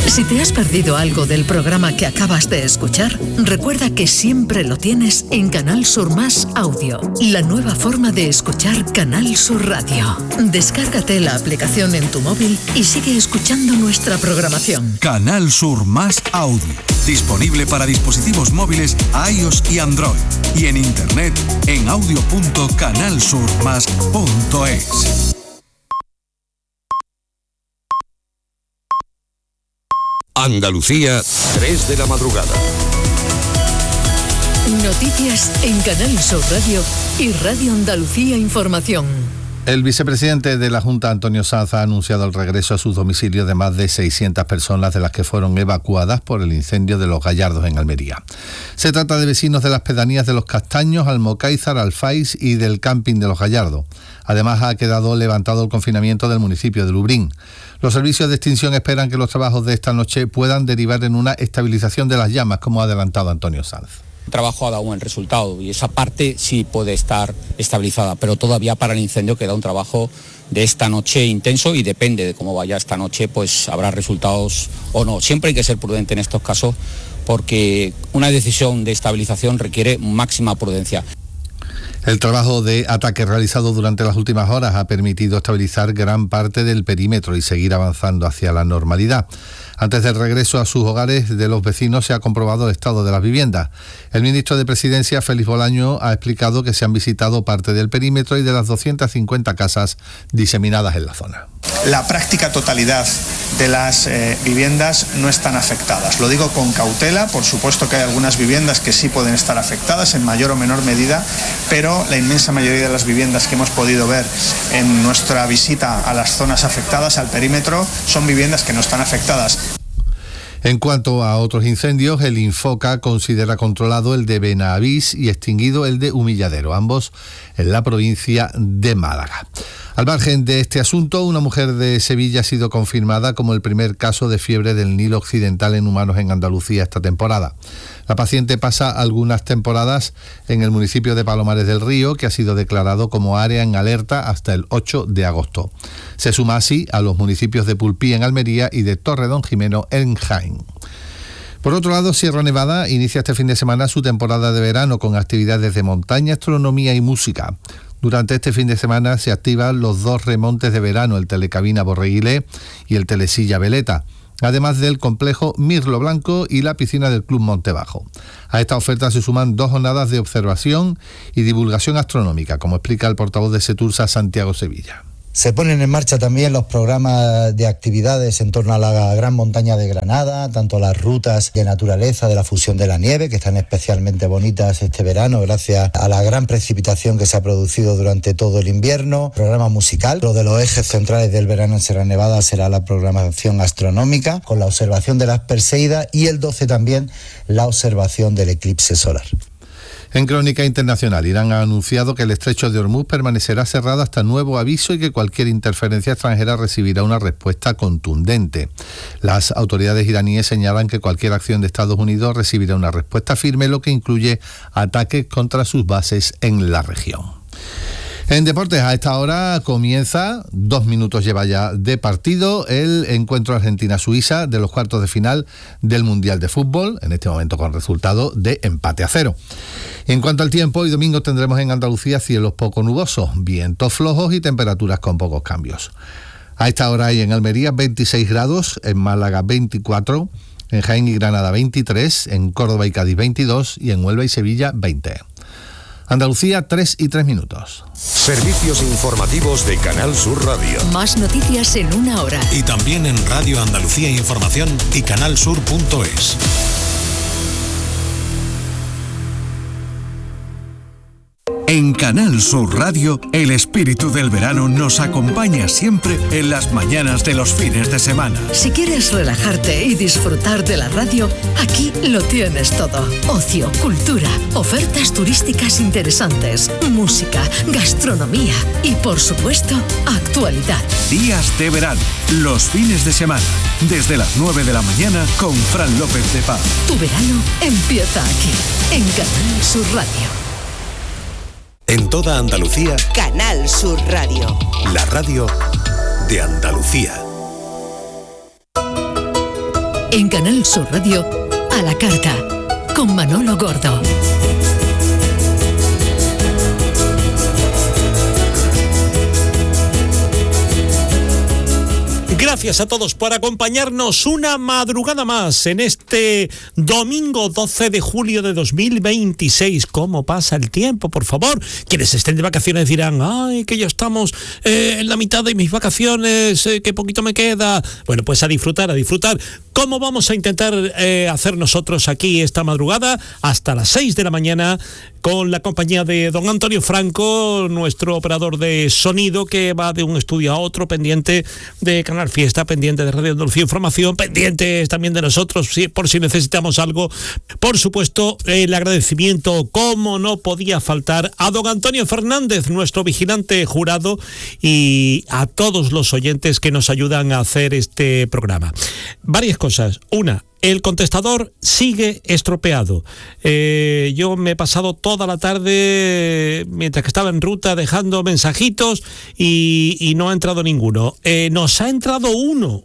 Si te has perdido algo del programa que acabas de escuchar, recuerda que siempre lo tienes en Canal Sur Más Audio, la nueva forma de escuchar Canal Sur Radio. Descárgate la aplicación en tu móvil y sigue escuchando nuestra programación. Canal Sur Más Audio, disponible para dispositivos móviles iOS y Android, y en internet en audio.canalsurmas.es. Andalucía, 3 de la madrugada. Noticias en Canal Sur Radio y Radio Andalucía Información. El vicepresidente de la Junta, Antonio Sanz, ha anunciado el regreso a sus domicilios de más de 600 personas, de las que fueron evacuadas por el incendio de Los Gallardos en Almería. Se trata de vecinos de las pedanías de Los Castaños, Almocáizar, Alfáis y del camping de Los Gallardos. Además, ha quedado levantado el confinamiento del municipio de Lubrín. Los servicios de extinción esperan que los trabajos de esta noche puedan derivar en una estabilización de las llamas, como ha adelantado Antonio Sanz. El trabajo ha dado buen resultado y esa parte sí puede estar estabilizada, pero todavía para el incendio queda un trabajo de esta noche intenso y depende de cómo vaya esta noche, pues habrá resultados o no. Siempre hay que ser prudente en estos casos porque una decisión de estabilización requiere máxima prudencia. El trabajo de ataque realizado durante las últimas horas ha permitido estabilizar gran parte del perímetro y seguir avanzando hacia la normalidad. Antes del regreso a sus hogares de los vecinos se ha comprobado el estado de las viviendas. El ministro de Presidencia, Félix Bolaño, ha explicado que se han visitado parte del perímetro y de las 250 casas diseminadas en la zona. La práctica totalidad de las viviendas no están afectadas. Lo digo con cautela, por supuesto que hay algunas viviendas que sí pueden estar afectadas en mayor o menor medida, pero la inmensa mayoría de las viviendas que hemos podido ver en nuestra visita a las zonas afectadas, al perímetro, son viviendas que no están afectadas. En cuanto a otros incendios, el Infoca considera controlado el de Benavís y extinguido el de Humilladero, ambos en la provincia de Málaga. Al margen de este asunto, una mujer de Sevilla ha sido confirmada como el primer caso de fiebre del Nilo Occidental en humanos en Andalucía esta temporada. La paciente pasa algunas temporadas en el municipio de Palomares del Río, que ha sido declarado como área en alerta hasta el 8 de agosto. Se suma así a los municipios de Pulpí en Almería y de Torredonjimeno en Jaén. Por otro lado, Sierra Nevada inicia este fin de semana su temporada de verano con actividades de montaña, astronomía y música. Durante este fin de semana se activan los 2 remontes de verano, el Telecabina Borreguilé y el Telesilla Veleta, además del complejo Mirlo Blanco y la piscina del Club Montebajo. A esta oferta se suman 2 jornadas de observación y divulgación astronómica, como explica el portavoz de Setursa, Santiago Sevilla. Se ponen en marcha también los programas de actividades en torno a la Gran Montaña de Granada, tanto las rutas de naturaleza de la fusión de la nieve, que están especialmente bonitas este verano gracias a la gran precipitación que se ha producido durante todo el invierno. Programa musical, lo de los ejes centrales del verano en Sierra Nevada será la programación astronómica, con la observación de las Perseidas, y el 12 también la observación del eclipse solar. En crónica internacional, Irán ha anunciado que el estrecho de Hormuz permanecerá cerrado hasta nuevo aviso y que cualquier interferencia extranjera recibirá una respuesta contundente. Las autoridades iraníes señalan que cualquier acción de Estados Unidos recibirá una respuesta firme, lo que incluye ataques contra sus bases en la región. En deportes, a esta hora comienza, 2 minutos lleva ya de partido, el encuentro Argentina-Suiza de los cuartos de final del Mundial de Fútbol, en este momento con resultado de empate a 0. En cuanto al tiempo, hoy domingo tendremos en Andalucía cielos poco nubosos, vientos flojos y temperaturas con pocos cambios. A esta hora hay en Almería 26 grados, en Málaga 24, en Jaén y Granada 23, en Córdoba y Cádiz 22 y en Huelva y Sevilla 20. Andalucía, 3:03. Servicios informativos de Canal Sur Radio. Más noticias en 1 hora. Y también en Radio Andalucía Información y canalsur.es. En Canal Sur Radio, el espíritu del verano nos acompaña siempre en las mañanas de los fines de semana. Si quieres relajarte y disfrutar de la radio, aquí lo tienes todo. Ocio, cultura, ofertas turísticas interesantes, música, gastronomía y, por supuesto, actualidad. Días de verano, los fines de semana, desde las 9 de la mañana con Fran López de Paz. Tu verano empieza aquí, en Canal Sur Radio. En toda Andalucía, Canal Sur Radio. La radio de Andalucía. En Canal Sur Radio, a la carta, con Manolo Gordo. Gracias a todos por acompañarnos una madrugada más en este domingo 12 de julio de 2026. ¿Cómo pasa el tiempo, por favor? Quienes estén de vacaciones dirán, ay, que ya estamos en la mitad de mis vacaciones, qué poquito me queda. Bueno, pues a disfrutar. ¿Cómo vamos a intentar hacer nosotros aquí esta madrugada? Hasta las 6 de la mañana, con la compañía de don Antonio Franco, nuestro operador de sonido, que va de un estudio a otro, pendiente de Canal Fiesta, pendiente de Radio Andalucía Información, pendientes también de nosotros, por si necesitamos algo. Por supuesto, el agradecimiento, como no podía faltar, a don Antonio Fernández, nuestro vigilante jurado, y a todos los oyentes que nos ayudan a hacer este programa. Varias cosas. Una, el contestador sigue estropeado. Yo me he pasado toda la tarde, mientras que estaba en ruta, dejando mensajitos y no ha entrado ninguno. Nos ha entrado uno,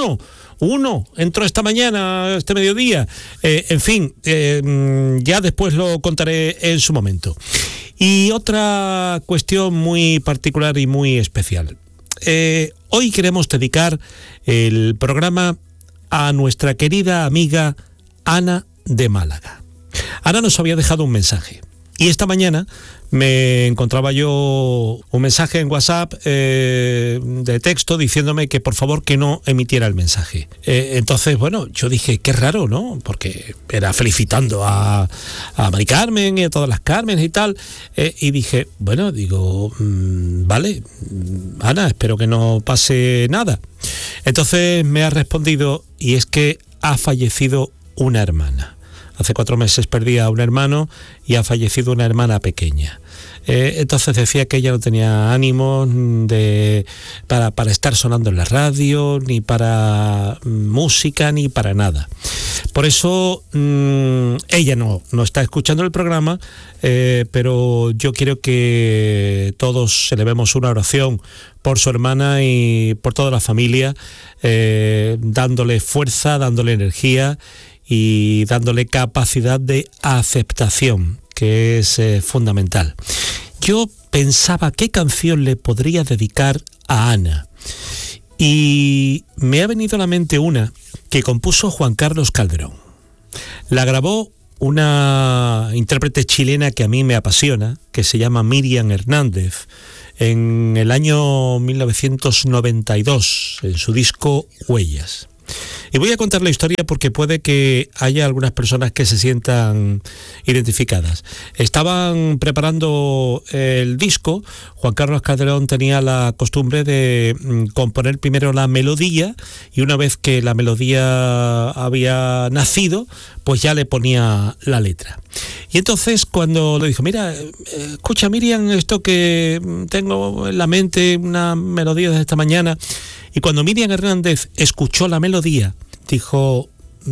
entró esta mañana, este mediodía. En fin, ya después lo contaré en su momento. Y otra cuestión muy particular y muy especial. Hoy queremos dedicar el programa a nuestra querida amiga Ana de Málaga. Ana nos había dejado un mensaje y esta mañana me encontraba yo un mensaje en WhatsApp de texto diciéndome que por favor que no emitiera el mensaje. Entonces, bueno, yo dije, qué raro, ¿no? Porque era felicitando a Mari Carmen y a todas las Carmenes y tal. Y dije, bueno, vale, Ana, espero que no pase nada. Entonces me ha respondido, y es que ha fallecido una hermana. Hace 4 meses perdí a un hermano y ha fallecido una hermana pequeña. Entonces decía que ella no tenía ánimos para estar sonando en la radio, ni para música, ni para nada. Por eso ella no está escuchando el programa, pero yo quiero que todos elevemos una oración por su hermana y por toda la familia, dándole fuerza, dándole energía y dándole capacidad de aceptación, que es fundamental. Yo pensaba qué canción le podría dedicar a Ana, y me ha venido a la mente una que compuso Juan Carlos Calderón. La grabó una intérprete chilena que a mí me apasiona, que se llama Miriam Hernández, en el año 1992, en su disco Huellas. Y voy a contar la historia porque puede que haya algunas personas que se sientan identificadas. Estaban preparando el disco. Juan Carlos Calderón tenía la costumbre de componer primero la melodía, y una vez que la melodía había nacido, pues ya le ponía la letra. Y entonces cuando le dijo, mira, escucha Miriam, esto que tengo en la mente, una melodía desde esta mañana. Y cuando Miriam Hernández escuchó la melodía, dijo,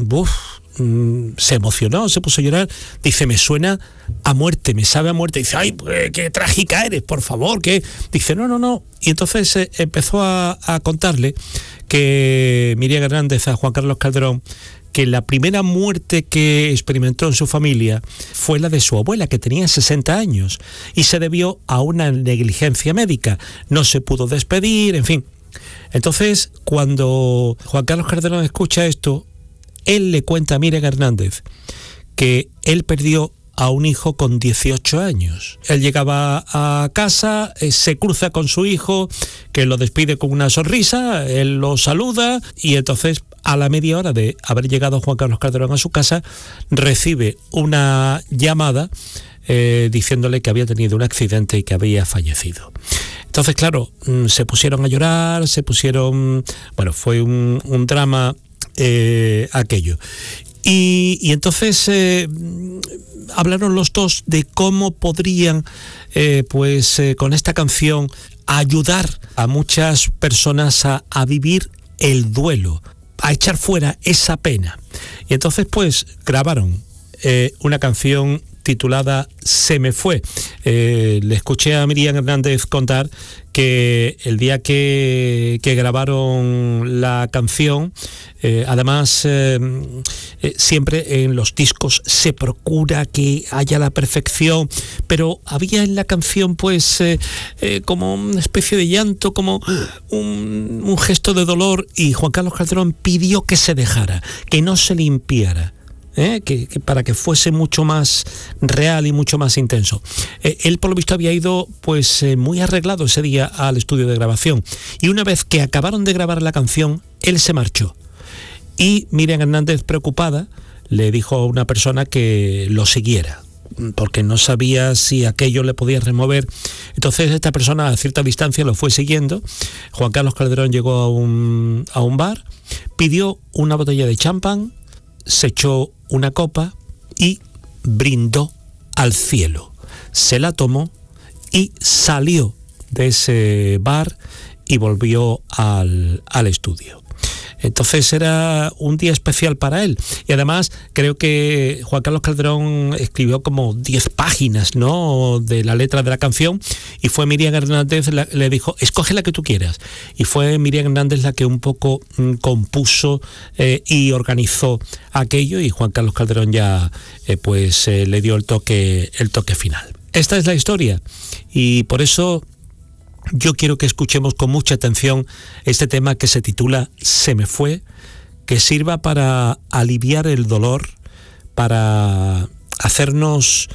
se emocionó, se puso a llorar. Dice, me suena a muerte, me sabe a muerte. Dice, ay, qué trágica eres, por favor, que... Dice, no. Y entonces empezó a contarle que Miriam Hernández a Juan Carlos Calderón, que la primera muerte que experimentó en su familia fue la de su abuela, que tenía 60 años, y se debió a una negligencia médica. No se pudo despedir, en fin. Entonces, cuando Juan Carlos Calderón escucha esto, él le cuenta a Miriam Hernández que él perdió a un hijo con 18 años. Él llegaba a casa, se cruza con su hijo, que lo despide con una sonrisa, él lo saluda, y entonces, a la media hora de haber llegado Juan Carlos Calderón a su casa, recibe una llamada diciéndole que había tenido un accidente y que había fallecido. Entonces, claro, se pusieron a llorar, bueno, fue un drama aquello. Y entonces hablaron los dos de cómo podrían, con esta canción, ayudar a muchas personas a vivir el duelo, a echar fuera esa pena. Y entonces, pues, grabaron una canción titulada Se me fue. Le escuché a Miriam Hernández contar que el día que grabaron la canción, Además, siempre en los discos se procura que haya la perfección, pero había en la canción pues como una especie de llanto, como un gesto de dolor, y Juan Carlos Calderón pidió que se dejara, que no se limpiara. Que para que fuese mucho más real y mucho más intenso. Él, por lo visto, había ido pues muy arreglado ese día al estudio de grabación, y una vez que acabaron de grabar la canción, él se marchó, y Miriam Hernández, preocupada, le dijo a una persona que lo siguiera, porque no sabía si aquello le podía remover. Entonces esta persona a cierta distancia lo fue siguiendo. Juan Carlos Calderón llegó a un bar, pidió una botella de champán, se echó una copa y brindó al cielo. Se la tomó y salió de ese bar y volvió al estudio. Entonces era un día especial para él, y además creo que Juan Carlos Calderón escribió como 10 páginas, ¿no?, de la letra de la canción, y fue Miriam Hernández le dijo, escoge la que tú quieras, y fue Miriam Hernández la que un poco compuso y organizó aquello, y Juan Carlos Calderón ya le dio el toque final. Esta es la historia, y por eso yo quiero que escuchemos con mucha atención este tema que se titula Se me fue, que sirva para aliviar el dolor, para hacernos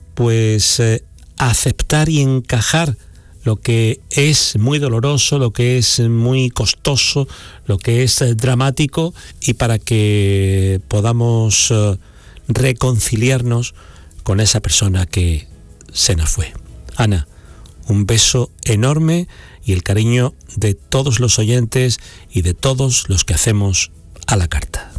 aceptar y encajar lo que es muy doloroso, lo que es muy costoso, lo que es dramático, y para que podamos reconciliarnos con esa persona que se nos fue. Ana, un beso enorme y el cariño de todos los oyentes y de todos los que hacemos a la carta.